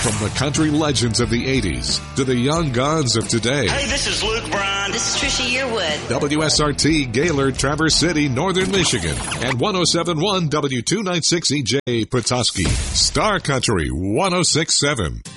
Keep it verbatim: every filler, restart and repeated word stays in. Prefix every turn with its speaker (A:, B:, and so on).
A: From the country legends of the eighties to the young guns of today.
B: Hey, this is Luke Bryan.
C: This is Trisha Yearwood.
A: W S R T, Gaylord, Traverse City, Northern Michigan. And one oh seven point one W two ninety-six E J, Petoskey. Star Country one oh six point seven.